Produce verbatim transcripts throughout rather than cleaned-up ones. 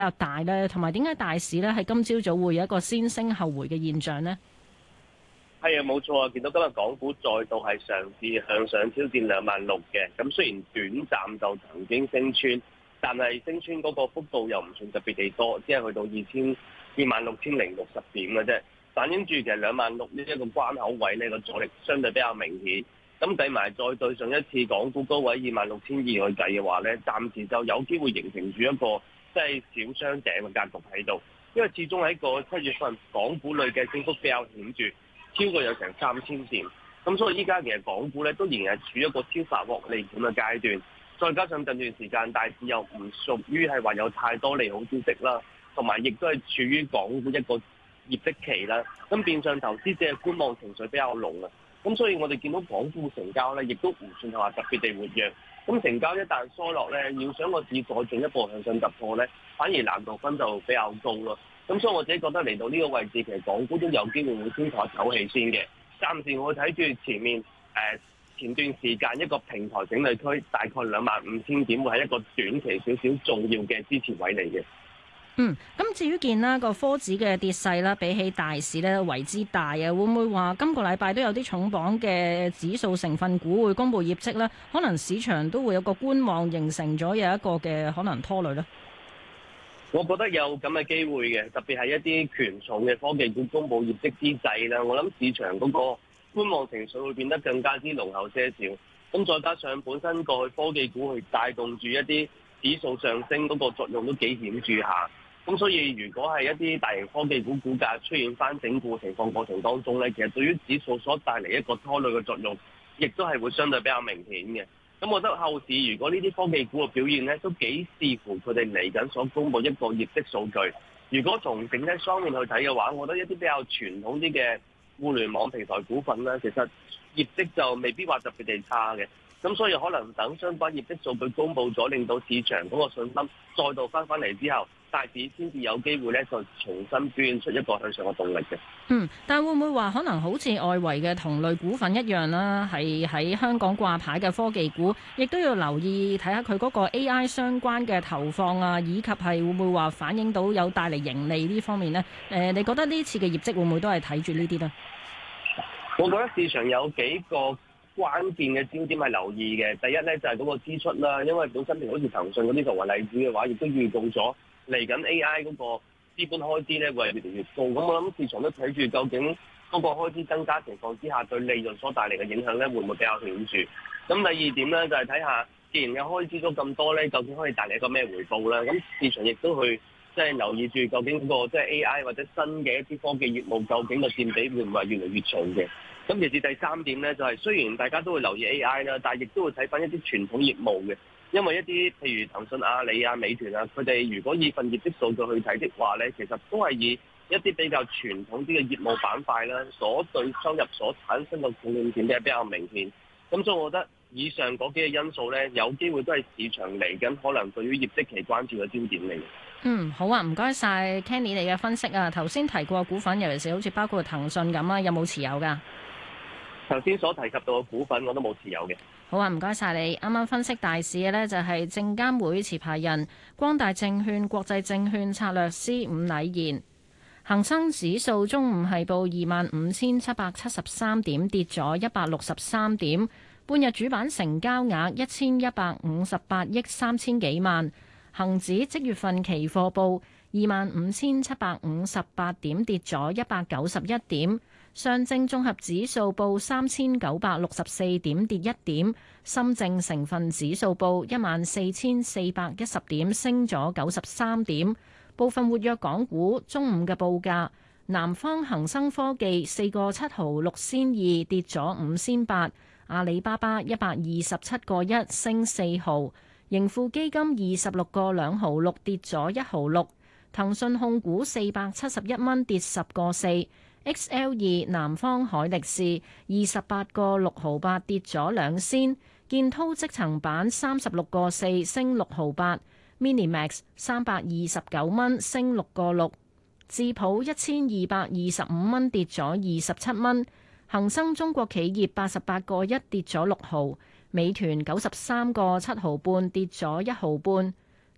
較大咧？同埋點解大市咧喺今朝早會有一個先升後回嘅現象呢？ 係啊，冇錯啊！見到今日港股再度係嘗試向上挑戰兩萬六嘅，咁雖然短暫就曾經升穿，但係升穿嗰個幅度又唔算特別地多，只係去到二千二萬六千零六十點嘅啫。反映住其實兩萬六呢一個關口位呢個阻力相對比較明顯。咁計埋再對上一次港股高位二萬六千二去計嘅話呢，暫時就有機會形成住一個即係小雙頂嘅格局喺度。因為始終喺個七月份港股類嘅升幅比較顯著。超過有成三千點，咁所以依家其實港股咧都仍然係處於一個超發獲利盤嘅階段，再加上近段時間大市又唔屬於係話有太多利好消息啦，同埋亦都係處於港股一個業績期啦，咁變相投資者嘅觀望情緒比較濃啊，咁所以我哋見到港股成交咧亦都唔算係話特別地活躍，咁成交一旦疏落咧，要想個市再進一步向上突破咧，反而難度分就比較高咯。咁所以我自己覺得嚟到呢個位置，其實港股都有機會會先坐一口氣先嘅。暫時我睇住前面誒、呃、前段時間一個平台整理區，大概兩萬五千點會係一個短期少少重要嘅支持位嚟嘅。 嗯，咁至於見啦個科指嘅跌勢啦，比起大市咧為之大啊，會唔會話今個禮拜都有啲重磅嘅指數成分股會公布業績咧？可能市場都會有個觀望，形成咗有一個嘅可能拖累咧。 我覺得有咁嘅機會嘅，特別係一啲權重嘅科技股公布業績之際啦，我諗市場嗰個觀望情緒會變得更加之濃厚些少。咁再加上本身過去科技股去帶動住一啲指數上升嗰個作用都幾顯著下。咁所以如果係一啲大型科技股股價出現翻整固情況過程當中咧，其實對於指數所帶嚟一個拖累嘅作用，亦都係會相對比較明顯嘅。咁我覺得後市如果呢啲科技股嘅表現咧，都幾視乎佢哋嚟緊所公布一個業績數據。如果從整體方面去睇嘅話，我覺得一啲比較傳統啲嘅互聯網平台股份咧，其實業績就未必話特別地差嘅。咁所以可能等相關業績數據公布咗，令到市場嗰個信心再度翻返嚟之後，大市先至有機會咧，就重新表現出一個向上嘅動力嘅。 嗯，但會唔會話可能好似外圍嘅同類股份一樣啦，係喺香港掛牌嘅科技股，亦都要留意睇下佢嗰個 A I 相關嘅投放啊，以及係會唔會話反映到有帶嚟盈利呢方面呢？誒、呃，你覺得呢次嘅業績會唔會都係睇住呢啲呢？ 我覺得市場有幾個關鍵嘅焦點係留意嘅。第一咧就係、是、嗰個支出啦，因為本身譬如好似騰訊嗰啲作為例子嘅話，亦都預告咗嚟緊 A I 嗰個資本開支咧會係越嚟越高。咁我諗市場都睇住究竟嗰個開支增加情況之下，對利潤所帶嚟嘅影響咧會唔會比較顯著？咁第二點咧就係睇下，既然嘅開支咗咁多咧，究竟可以帶嚟一個咩回報咧？咁市場亦都去即係留意住究竟嗰、那個即係、就是、A I 或者新嘅一啲科技業務，究竟個佔比會唔會係越嚟越重嘅？咁其次第三點咧，就係、是、雖然大家都會留意 A I 啦，但係亦都會睇翻一啲傳統業務嘅，因為一啲譬如騰訊、阿里啊、美團啊，佢哋如果以份業績數據去睇的話咧，其實都係以一啲比較傳統啲嘅業務板塊啦，所對收入所產生嘅貢獻點比較明顯。咁所以我覺得以上嗰幾個因素咧，有機會都係市場嚟緊可能對於業績期關注嘅焦點嚟嘅。 嗯，好啊，唔該晒 Kenny 你嘅分析啊。頭先提過嘅股份，尤其是好似包括騰訊咁啊，有冇持有㗎？ 頭先所提及到嘅股份我都冇持有嘅。 好啊，唔該晒你。啱啱分析大市嘅呢，就係證監會持牌人光大證券國際證券策略師伍禮賢。恒生指數中午係報二萬五千七百七十三點，跌咗一百六十三點。半日主板成交額一千一百五十八億三千幾萬。恒指即月份期貨報二萬五千七百五十八點，跌咗一百九十一點。上證綜合指數報三千九百六十四點，跌一點。深證成分指數報一萬四千四百一十點，升咗九十三點。部分活躍港股中午嘅報價：南方恒生科技四個七毫六仙二，跌咗五仙八；阿里巴巴一百二十七個一，升四毫；盈富基金二十六個兩毫六，跌咗一毫六；騰訊控股四百七十一蚊，跌十個四。X L 二南方海力士二十八個六毫八，跌咗兩仙。建滔積層板三十六個四，升六毫八。Minimax 三百二十九蚊，升六個六。智普一千二百二十五蚊，跌咗二十七蚊。恒生中國企業八十八個一，跌咗六毫。美團九十三個七毫半，跌咗一毫半。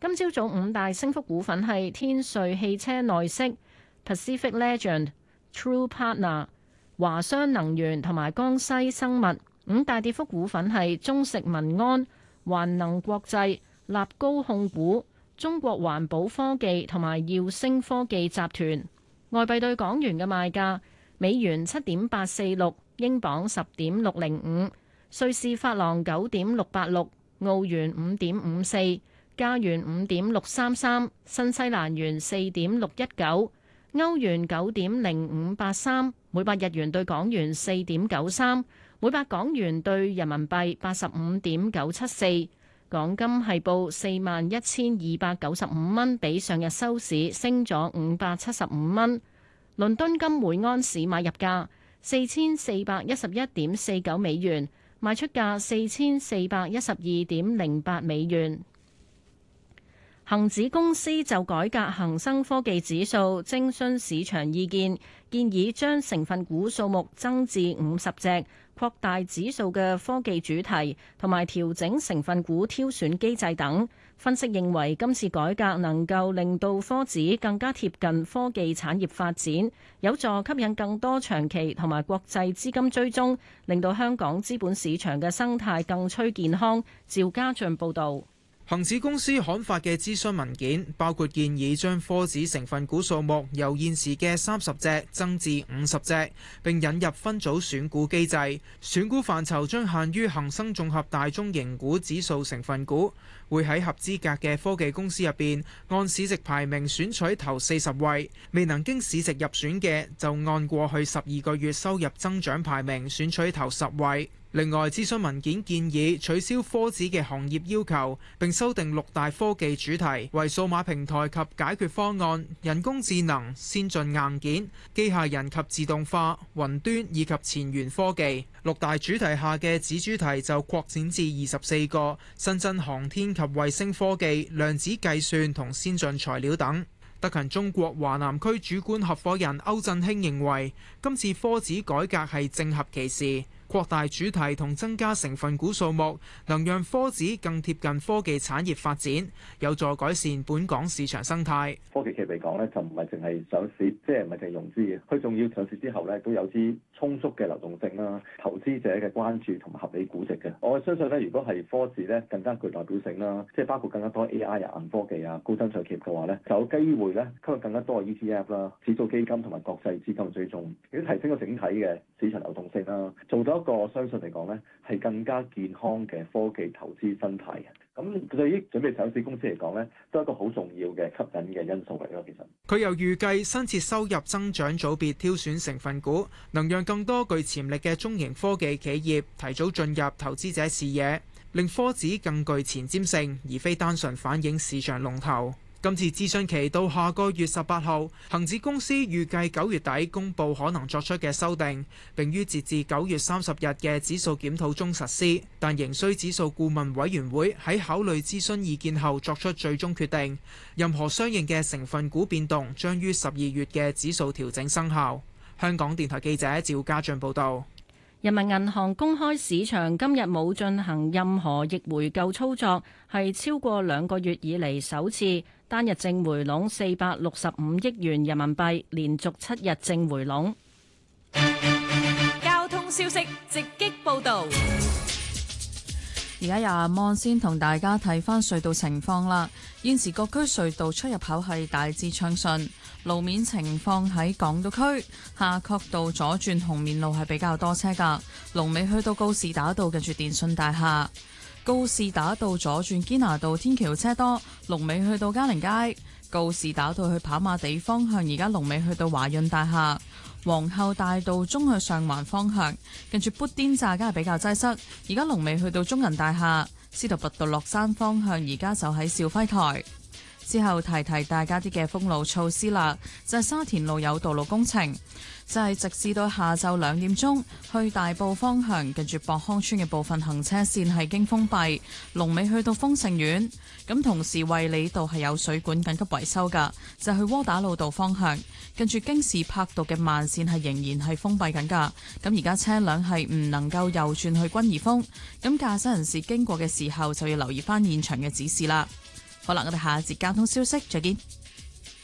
今朝早五大升幅股份係天瑞汽車內飾、Pacific Legend、True Partner、華商能源同埋江西生物。五大跌幅股份係中食民安、環能國際、立高控股、中國環保科技同埋耀星科技集團。外幣對港元嘅賣價：美元七點八四六，英鎊十點六零五，瑞士法郎九點六八六，澳元五點五四，加元五點六三三，新西蘭元四點六一九，歐元九點零五八三，每百日元對港元四點九三，每百港元對人民幣八十五點九七四。港金係報四萬一千二百九十五蚊，比上日收市升咗五百七十五蚊。倫敦金每安士買入價四千四百一十一點四九美元，賣出價四千四百一十二點零八美元。恒指公司就改革恒生科技指數徵詢市場意見，建議將成分股數目增至五十隻，擴大指數嘅科技主題，同埋調整成分股挑選機制等。分析認為，今次改革能夠令到科指更加貼近科技產業發展，有助吸引更多長期同埋國際資金追蹤，令到香港資本市場嘅生態更趨健康。趙家俊報導。 恒指公司刊發嘅諮詢文件包括建議將科指成分股數目由現時嘅三十隻增至五十隻，並引入分組選股機制。選股範疇將限於恒生綜合大中型股指數成分股，會喺合資格嘅科技公司入邊按市值排名選取頭四十位，未能經市值入選嘅就按過去十二個月收入增長排名選取頭十位。另外，諮詢文件建議取消科指嘅行業要求，並修訂六大科技主題為數碼平台及解決方案、人工智能、先進硬件、機械人及自動化、雲端以及前沿科技。六大主題下嘅子主題就擴展至二十四個，新增航天及衛星科技、量子計算同先進材料等。德勤中國華南區主管合夥人歐振興認為，今次科指改革係正合其時。擴大主題同增加成分股數目，能讓科指更貼近科技產業發展，有助改善本港市場生態。 科技企業嚟講咧，就唔係淨係上市，即係唔係淨係融資嘅，佢仲要上市之後咧，都有啲充足嘅流動性啦、投資者嘅關注同埋合理估值嘅。我相信咧，如果係科指咧更加具代表性啦，即係包括更加多 A I 啊、硬科技啊、高增長企業嘅話咧，就有機會咧吸引更加多嘅 E T F 啦、指數基金同埋國際資金嘅追蹤，亦都提升個整體嘅市場流動性啦，做到一個我相信嚟講咧，係更加健康嘅科技投資生態嘅。咁對於準備上市公司嚟講咧，都係一個好重要嘅吸引嘅因素嚟咯。其實佢又預計新設收入增長組別挑選成分股，能讓更多具潛力嘅中型科技企業提早進入投資者視野，令科指更具前瞻性，而非單純反映市場龍頭。今次諮詢期到下個月十八號，恒指公司預計九月底公佈可能作出嘅修訂，並於截至九月三十日嘅指數檢討中實施。但仍需指數顧問委員會喺考慮諮詢意見後作出最終決定。任何相應嘅成分股變動將於十二月嘅指數調整生效。香港電台記者趙家俊報導。 人民銀行公開市場今日冇進行任何逆回購操作，係超過兩個月以嚟首次單日淨回籠四百六十五億元人民幣，連續七日淨回籠。 交通消息直擊報導。 而家由阿芒先同大家睇返隧道情況啦。現時各區隧道出入口係大致暢順，路面情況喺港島區夏慤道左轉紅棉路係比較多車㗎，龍尾去到告士打道近住電訊大廈。告士打道左轉堅拿道天橋車多，龍尾去到嘉寧街。告士打道去跑馬地方向，而家龍尾去到華潤大廈。皇后大道中去上環方向，近住砵甸乍街係比較擠塞，而家龍尾去到中銀大廈。司徒拔道落山方向，而家就喺肇輝台。之後提提大家啲嘅封路措施啦，就係沙田路有道路工程，就係直至到下晝兩點鐘，去大埔方向近住博康村嘅部分行車線係經封閉，龍尾去到豐盛苑。咁同時衛理道係有水管緊急維修㗎，就係去窩打老道方向，近住京士柏道嘅慢線係仍然係封閉緊㗎。咁而家車輛係唔能夠右轉去君怡峰，咁駕駛人士經過嘅時候就要留意返現場嘅指示啦。 好啦，我哋下一節交通消息再見。